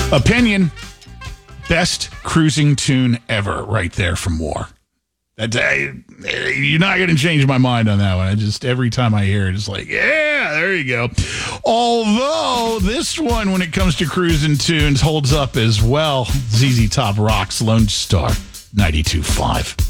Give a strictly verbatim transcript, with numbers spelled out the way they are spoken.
Opinion, best cruising tune ever right there from War. That, I, you're not going to change my mind on that one. I just, every time I hear it, it's like, yeah, there you go. Although this one, when it comes to cruising tunes, holds up as well. Z Z Top Rock's Lone Star ninety-two point five.